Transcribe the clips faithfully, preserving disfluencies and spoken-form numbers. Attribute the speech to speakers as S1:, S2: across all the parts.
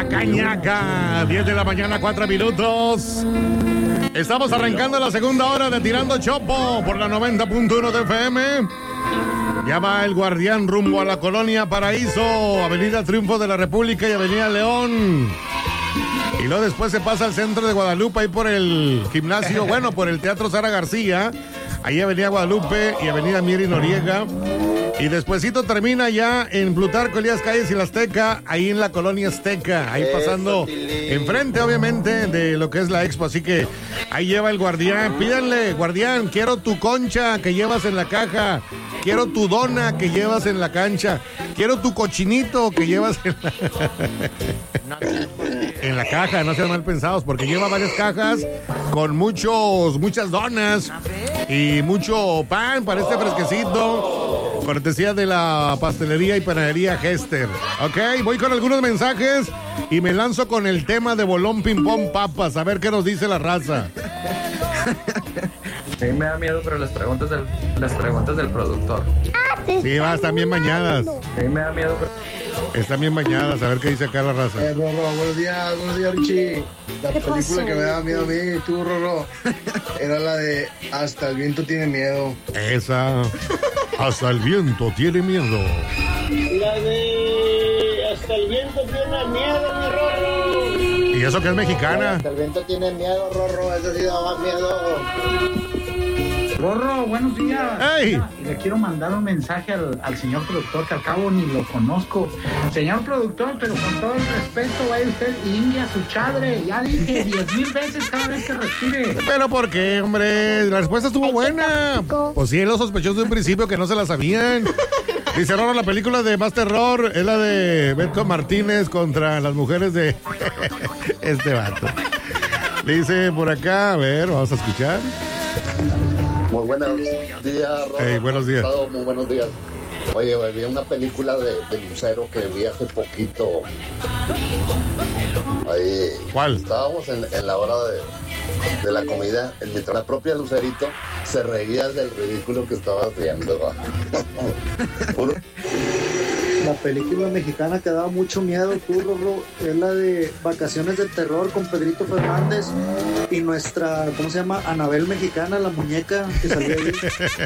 S1: ñaca, ñaca. diez de la mañana, cuatro minutos. Estamos arrancando la segunda hora de Tirando Chopo por la noventa punto uno de F M. Ya va el Guardián rumbo a la Colonia Paraíso, Avenida Triunfo de la República y Avenida León. Y luego después se pasa al centro de Guadalupe, ahí por el gimnasio, bueno, por el Teatro Sara García. Ahí Avenida Guadalupe y Avenida Miri Noriega. Y despuesito termina ya en Plutarco Elías Calles y la Azteca, ahí en la Colonia Azteca, ahí pasando enfrente, obviamente, de lo que es la Expo. Así que ahí lleva el Guardián. Pídanle, Guardián, quiero tu concha que llevas en la caja. Quiero tu dona que llevas en la cancha. Quiero tu cochinito que llevas en la... en la caja, no sean mal pensados, porque lleva varias cajas con muchos, muchas donas y mucho pan para este fresquecito. Cortesía de la pastelería y panadería Hester. Ok, voy con algunos mensajes y me lanzo con el tema de Bolón Ping Pong Papas. A ver qué nos dice la raza.
S2: A mí me da miedo, pero las preguntas del, las preguntas del productor.
S1: Sí, va, están bien bañadas.
S2: A mí me da miedo, pero...
S1: Están bien bañadas, a ver qué dice acá la raza.
S3: Eh, Rorro, buenos días, buenos días, Richie. La película pasó? Que me daba miedo a mí, tú, Rorro, era la de Hasta el viento tiene miedo.
S1: Esa, Hasta el viento tiene miedo.
S4: La de Hasta el viento tiene miedo, mi Rorro.
S1: ¿Y eso que es mexicana?
S3: Hasta el viento tiene miedo, Rorro, eso sí daba miedo.
S5: Rorro, buenos días.
S1: ¡Ey!
S5: Y le quiero mandar un mensaje al, al señor productor, que al cabo ni lo conozco. Señor productor, pero con todo el respeto, vaya usted y ingue a su chadre. Ya dije diez mil veces cada vez que respire.
S1: ¿Pero por qué, hombre? La respuesta estuvo buena. Pues sí, los sospechosos de un principio que no se la sabían. Dice Rorro, la película de más terror es la de Betco Martínez contra las mujeres de este vato. Dice por acá, a ver, vamos a escuchar.
S6: Muy buenos días, Rorro.
S1: Hey, buenos días.
S6: Muy buenos días. Oye, vi una película de, de Lucero que vi hace poquito. Ahí.
S1: ¿Cuál?
S6: Estábamos en, en la hora de, de la comida, en mientras la propia Lucerito se reía del ridículo que estaba haciendo.
S3: La película mexicana que daba mucho miedo, tú, Rorro, es la de Vacaciones de Terror con Pedrito Fernández y nuestra, ¿cómo se llama? Anabel mexicana, la muñeca que salió ahí.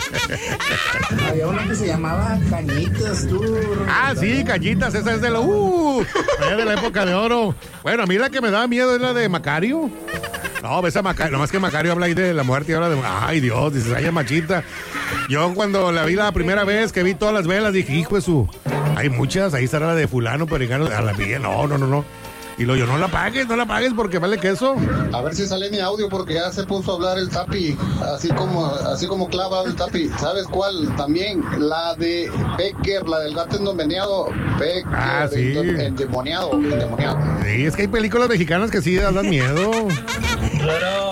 S5: Había una que se llamaba Cañitas, tú, Rorro.
S1: Ah, sí, Cañitas, esa es de la, uh, es de la época de oro. Bueno, a mí la que me da miedo es la de Macario. No, ves a Macario, nomás que Macario habla ahí de la muerte y habla de... Ay, Dios, dices, ay, machita. Yo cuando la vi la primera vez que vi todas las velas, dije, hijo de su... Hay muchas, ahí estará la de fulano, perengano, a la pilla, no, no, no, no. Y lo yo, no la pagues, no la pagues porque vale queso.
S7: A ver si sale mi audio porque ya se puso a hablar el Tapi, así como así como clava el Tapi. ¿Sabes cuál? También la de Becker, la del gato endemoniado. Becker,
S1: ah, sí.
S7: endemoniado, endemoniado.
S1: Sí, es que hay películas mexicanas que sí dan miedo.
S4: Claro.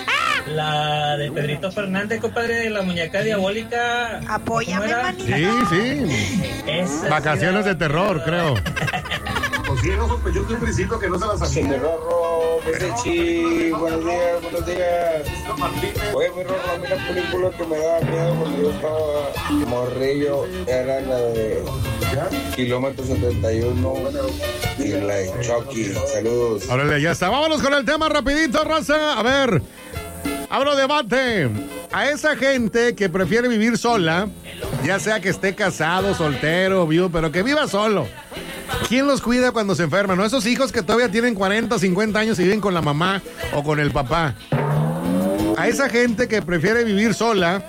S4: La de Pedrito Fernández, compadre, la muñeca diabólica.
S8: Apóyame, manita.
S1: Sí, sí.
S4: Esa
S1: Vacaciones de terror, creo.
S6: Pues sí, no sospechó de un principio que no se las sabía.
S9: Mi Rorro, Pesechi, buenos días, buenos días. Oye, mi Rorro, a mí la película que me daba miedo cuando yo estaba morrillo era la de Kilómetro setenta y uno y la de Chucky. Saludos.
S1: Órale, ya está. Vámonos con el tema rapidito, raza. A ver, abro debate. A esa gente que prefiere vivir sola, ya sea que esté casado, soltero, viudo, pero que viva solo. ¿Quién los cuida cuando se enferman? ¿No? Esos hijos que todavía tienen cuarenta, cincuenta años y viven con la mamá o con el papá. A esa gente que prefiere vivir sola,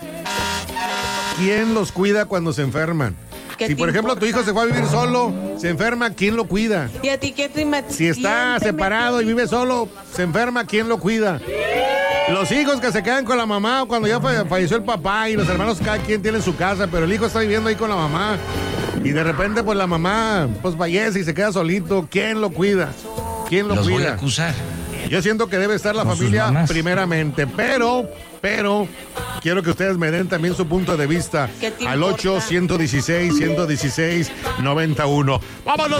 S1: ¿quién los cuida cuando se enferman? Si, por ejemplo, importa? Tu hijo se fue a vivir solo, se enferma, ¿quién lo cuida?
S8: ¿Y a ti qué te met-
S1: Si está separado y vive solo, se enferma, ¿quién lo cuida? Los hijos que se quedan con la mamá cuando ya falleció el papá y los hermanos, cada quien tiene su casa, pero el hijo está viviendo ahí con la mamá. Y de repente, pues la mamá, pues fallece y se queda solito. ¿Quién lo cuida? ¿Quién lo
S10: Los
S1: cuida?
S10: voy a acusar.
S1: Yo siento que debe estar la
S10: Con
S1: familia primeramente, pero, pero, quiero que ustedes me den también su punto de vista al ocho, ciento dieciséis, ciento dieciséis, noventa y uno. ¡Vámonos!